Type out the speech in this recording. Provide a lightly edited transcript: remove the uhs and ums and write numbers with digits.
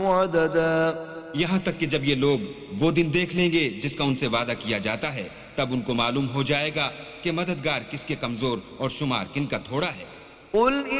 عددا यहाँ तक कि जब ये लोग वो दिन देख लेंगे जिसका उनसे वादा किया जाता है, तब उनको मालूम हो जाएगा कि मददगार किसके कमजोर और शुमार किनका थोड़ा है। قل